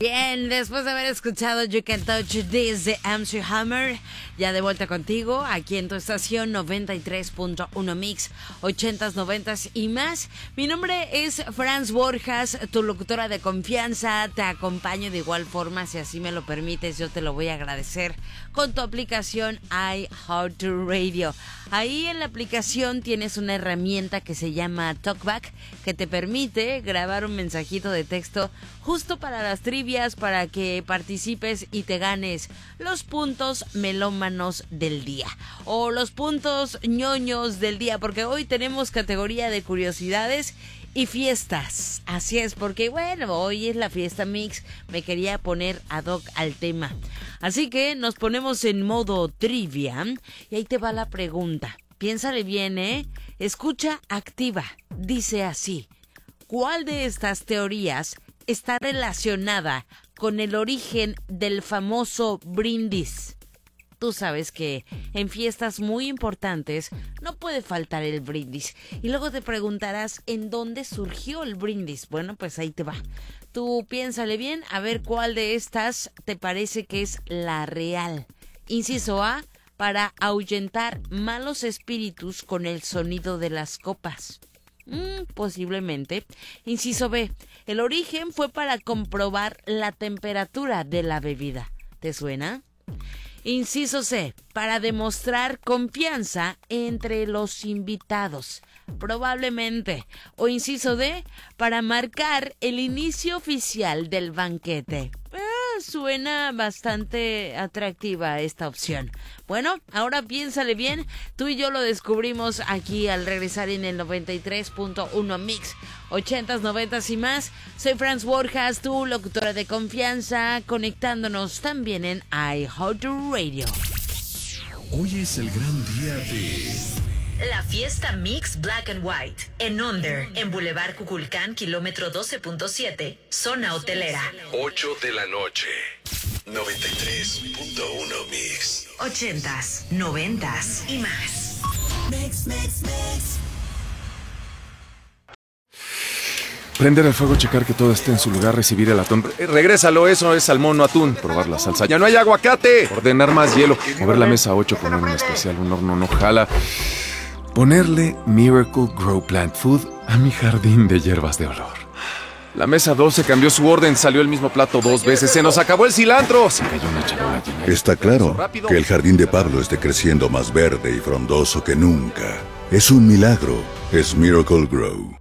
Bien, después de haber escuchado You Can Touch This de MC Hammer, ya de vuelta contigo aquí en tu estación 93.1 Mix, 80s, 90s y más. Mi nombre es Franz Borjas, tu locutora de confianza. Te acompaño de igual forma, si así me lo permites, yo te lo voy a agradecer con tu aplicación iHeartRadio. Ahí en la aplicación tienes una herramienta que se llama TalkBack, que te permite grabar un mensajito de texto justo para las trivias, para que participes y te ganes los puntos melómanos del día o los puntos ñoños del día, porque hoy tenemos categoría de curiosidades y fiestas. Así es, porque bueno, hoy es la fiesta mix, me quería poner ad hoc al tema. Así que nos ponemos en modo trivia y ahí te va la pregunta. Piénsale bien, escucha activa. Dice así: ¿cuál de estas teorías está relacionada con el origen del famoso brindis? Tú sabes que en fiestas muy importantes no puede faltar el brindis. Y luego te preguntarás, ¿en dónde surgió el brindis? Bueno, pues ahí te va. Tú piénsale bien, a ver cuál de estas te parece que es la real. Inciso A, para ahuyentar malos espíritus con el sonido de las copas. Posiblemente. Inciso B, el origen fue para comprobar la temperatura de la bebida. ¿Te suena? Inciso C, para demostrar confianza entre los invitados. Probablemente. O inciso D, para marcar el inicio oficial del banquete. Suena bastante atractiva esta opción. Bueno, ahora piénsale bien. Tú y yo lo descubrimos aquí al regresar en el 93.1 Mix, 80s, 90s y más. Soy Franz Borjas, tu locutora de confianza, conectándonos también en iHeartRadio. Hoy es el gran día de... La fiesta Mix Black and White en Onder, en Boulevard Cuculcán, kilómetro 12.7, zona hotelera. 8 de la noche, 93.1 Mix. 80s, 90s y más. Mix, mix, mix. Prender el fuego, checar que todo esté en su lugar, recibir el atún. Regrésalo, eso es salmón, no atún. Probar la salsa. ¡Ya no hay aguacate! Ordenar más hielo. Mover la mesa 8, poner un especial, un horno no jala. Ponerle Miracle Grow Plant Food a mi jardín de hierbas de olor. La mesa 12 cambió su orden, salió el mismo plato 2 veces. ¡Se nos acabó el cilantro! Se cayó una charola llena. Está claro que el jardín de Pablo esté creciendo más verde y frondoso que nunca. Es un milagro. Es Miracle Grow.